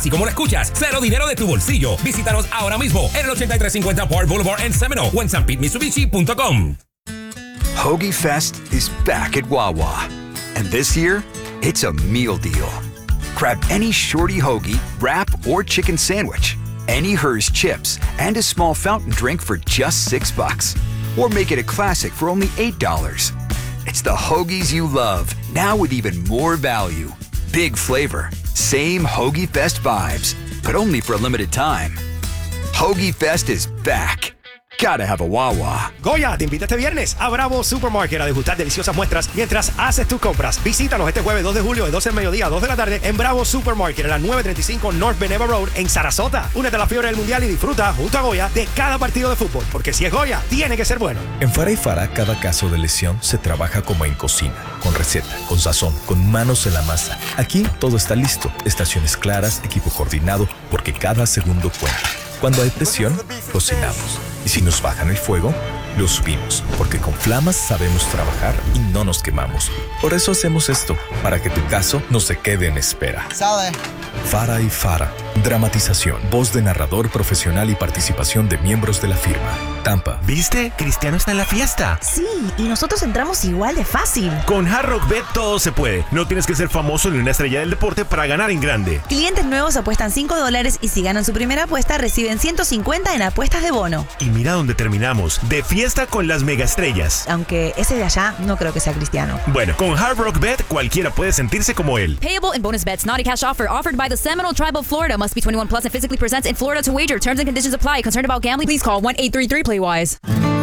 Así como lo escuchas, cero dinero de tu bolsillo. Visítanos ahora mismo en el 8350 Park Boulevard en Seminole o en sanpetmitsubishi.com. Hoagie Fest is back at Wawa. And this year, it's a meal deal. Grab any shorty hoagie, wrap, or chicken sandwich, any Hers chips, and a small fountain drink for just $6. Or make it a classic for only $8. It's the hoagies you love, now with even more value. Big flavor, same Hoagie Fest vibes, but only for a limited time. Hoagie Fest is back. Gotta have a Wawa. Goya te invita este viernes a Bravo Supermarket a degustar deliciosas muestras mientras haces tus compras. Visítanos este jueves 2 de julio de 12 del mediodía a 2 de la tarde en Bravo Supermarket en la 935 North Beneva Road en Sarasota. Únete a la fiebre del mundial y disfruta junto a Goya de cada partido de fútbol, porque si es Goya, tiene que ser bueno. En Fara y Fara, cada caso de lesión se trabaja como en cocina, con receta, con sazón, con manos en la masa. Aquí todo está listo, estaciones claras, equipo coordinado, porque cada segundo cuenta. Cuando hay presión, cocinamos. Y si nos bajan el fuego, lo subimos. Porque con Flamas sabemos trabajar y no nos quemamos. Por eso hacemos esto, para que tu caso no se quede en espera. Sabe. Fara y Fara. Dramatización, voz de narrador profesional y participación de miembros de la firma. Tampa. ¿Viste? Cristiano está en la fiesta. Sí, y nosotros entramos igual de fácil. Con Hard Rock Bet todo se puede. No tienes que ser famoso ni una estrella del deporte para ganar en grande. Clientes nuevos apuestan $5 y si ganan su primera apuesta reciben 150 en apuestas de bono. Y mira dónde terminamos. De fiesta con las megaestrellas. Aunque ese de allá no creo que sea Cristiano. Bueno, con Hard Rock Bet cualquiera puede sentirse como él. Payable in bonus bets, not a cash offer. Offered by the Seminole Tribe of Florida. Must be 21 plus and physically presents in Florida to wager. Terms and conditions apply. Concerned about gambling? Please call 1-833-PLAY-WISE.